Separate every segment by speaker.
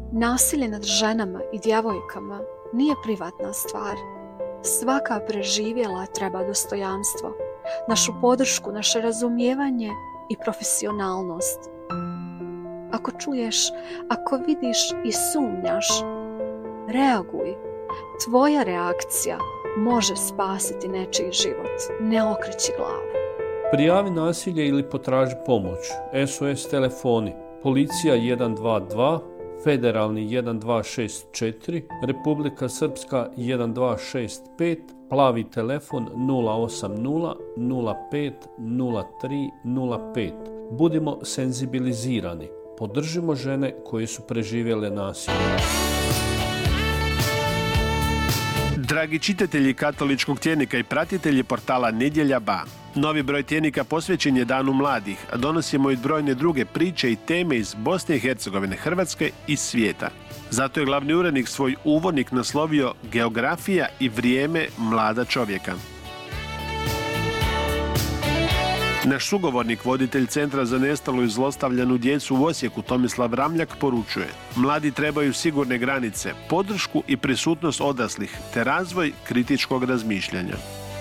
Speaker 1: Nasilje nad ženama i djevojkama nije privatna stvar. Svaka preživjela treba dostojanstvo, našu podršku, naše razumijevanje i profesionalnost. Ako čuješ, ako vidiš i sumnjaš, reaguj. Tvoja reakcija može spasiti nečiji život. Ne okreći glavu.
Speaker 2: Prijavi nasilje ili potraži pomoć. SOS telefoni. Policija 122, Federalni 1264, Republika Srpska 1265, plavi telefon 080 05 03 05. Budimo senzibilizirani. Podržimo žene koje su preživjele nasilje.
Speaker 3: Dragi čitatelji katoličkog tjednika i pratitelji portala Nedjelja Ba, novi broj tjednika posvećen je Danu mladih, a donosimo i brojne druge priče i teme iz Bosne i Hercegovine, Hrvatske i svijeta. Zato je glavni urednik svoj uvodnik naslovio Geografija i vrijeme mlada čovjeka. Naš sugovornik, voditelj Centra za nestalu i zlostavljanu djecu u Osijeku, Tomislav Ramljak, poručuje: mladi trebaju sigurne granice, podršku i prisutnost odraslih, te razvoj kritičkog razmišljanja.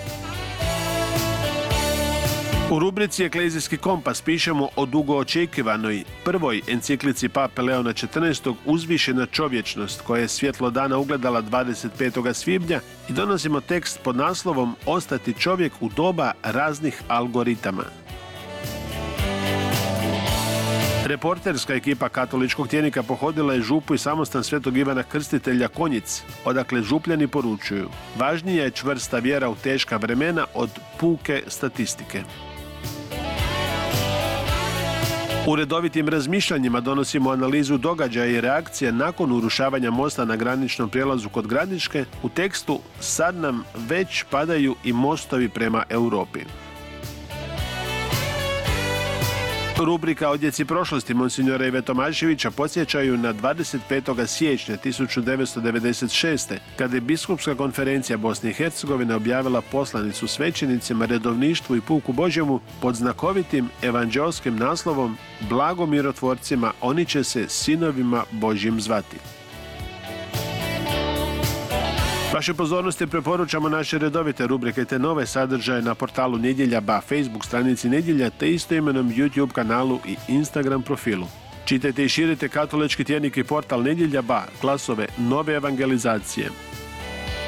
Speaker 3: U rubrici Eklezijski kompas pišemo o dugo očekivanoj prvoj enciklici Pape Leona XIV. Uzvišena čovječnost, koja je svjetlo dana ugledala 25. svibnja, i donosimo tekst pod naslovom Ostati čovjek u doba raznih algoritama. Reporterska ekipa katoličkog tjednika pohodila je župu i samostan Svetog Ivana Krstitelja Konjic, odakle župljani poručuju: važnija je čvrsta vjera u teška vremena od puke statistike. U redovitim razmišljanjima donosimo analizu događaja i reakcije nakon urušavanja mosta na graničnom prijelazu kod Gradiške u tekstu Sad nam već padaju i mostovi prema Europi. Rubrika Odjeci prošlosti Monsignora Ive Tomaševića podsjećaju na 25. siječnja 1996. kada je Biskupska konferencija Bosne i Hercegovine objavila poslanicu svećenicima, redovništvu i puku Božjemu pod znakovitim evanđeoskim naslovom Blago mirotvorcima, oni će se sinovima Božjim zvati. Vaše pozornosti preporučamo naše redovite rubrike te nove sadržaje na portalu Nedjelja Ba, Facebook stranici Nedjelja te istoimenom YouTube kanalu i Instagram profilu. Čitajte i širite katolički tjednik i portal Nedjelja Ba, glasove nove evangelizacije.